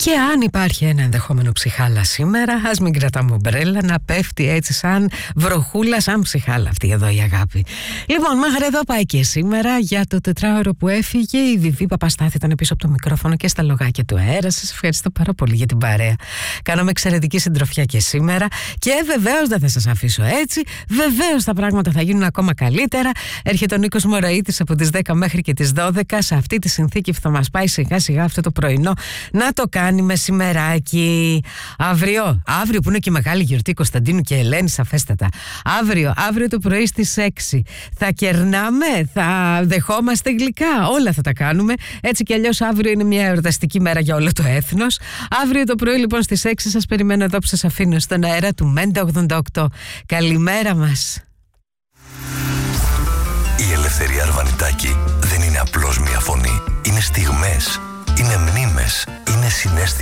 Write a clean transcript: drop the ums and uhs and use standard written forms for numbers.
Και αν υπάρχει ένα ενδεχόμενο ψυχάλα σήμερα, ας μην κρατάμε ομπρέλα, να πέφτει έτσι σαν βροχούλα, σαν ψυχάλα αυτή εδώ η αγάπη. Λοιπόν, μέχρι εδώ πάει και σήμερα για το τετράωρο που έφυγε. Η Βιβί Παπαστάθη ήταν πίσω από το μικρόφωνο και στα λογάκια του αέρα. Σας ευχαριστώ πάρα πολύ για την παρέα. Κάναμε εξαιρετική συντροφιά και σήμερα. Και βεβαίως δεν θα σας αφήσω έτσι. Βεβαίως τα πράγματα θα γίνουν ακόμα καλύτερα. Έρχεται ο Νίκος Μωραΐτης από τις 10 μέχρι και τις 12. Σε αυτή τη συνθήκη που θα μας πάει σιγά σιγά αυτό το πρωινό να το κάνει μεσημεράκι. Αύριο που είναι και μεγάλη γιορτή Κωνσταντίνου και Ελένη, σαφέστατα. Αύριο το πρωί στις 6 θα κερνάμε, θα δεχόμαστε γλυκά, όλα θα τα κάνουμε. Έτσι κι αλλιώς αύριο είναι μια εορταστική μέρα για όλο το έθνος. Αύριο το πρωί λοιπόν στις 6 σας περιμένω εδώ που σας αφήνω στον αέρα του Μέντα 88. Καλημέρα μας. Η Ελευθερία Αρβανιτάκη δεν είναι απλώς μια φωνή. Είναι στιγμές, είναι μνήμες, είναι συναίσθημα.